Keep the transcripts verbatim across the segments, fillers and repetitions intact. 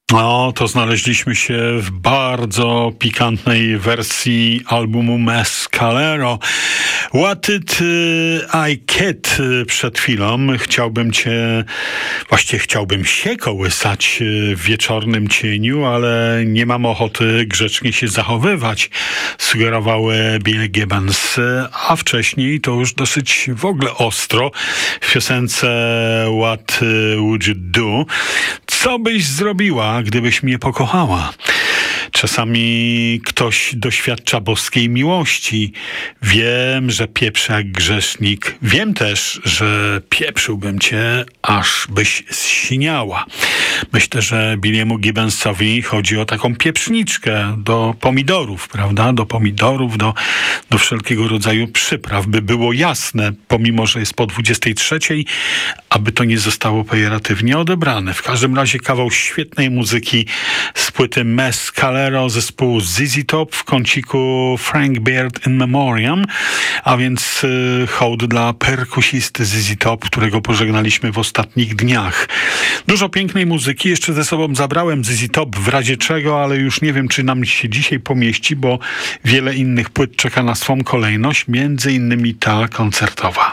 No, to znaleźliśmy się w bardzo pikantnej wersji albumu Mescalero. What Did I Get przed chwilą. Chciałbym cię, właściwie chciałbym się kołysać w wieczornym cieniu, ale nie mam ochoty grzecznie się zachowywać, sugerował Bill Gibbons, a wcześniej to już dosyć w ogóle ostro w piosence What Would You Do? Co byś zrobiła, gdybyś mnie pokochała? Czasami ktoś doświadcza boskiej miłości. Wiem, że pieprzę jak grzesznik. Wiem też, że pieprzyłbym cię, aż byś zsiniała. Myślę, że Billiemu Gibbonsowi chodzi o taką pieprzniczkę do pomidorów, prawda? Do pomidorów, do, do wszelkiego rodzaju przypraw, by było jasne, pomimo że jest po dwudziestej trzeciej, aby to nie zostało pejoratywnie odebrane. W każdym razie kawał świetnej muzyki z płyty Mescalero zespołu Z Z Top w kąciku Frank Beard in Memoriam, a więc y, hołd dla perkusisty Z Z Top, którego pożegnaliśmy w ostatnich dniach. Dużo pięknej muzyki jeszcze ze sobą zabrałem Z Z Top w razie czego, ale już nie wiem, czy nam się dzisiaj pomieści, bo wiele innych płyt czeka na swą kolejność, między innymi ta koncertowa.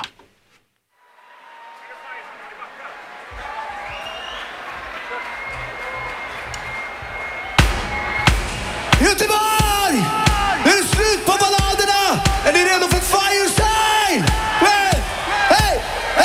Ultimo!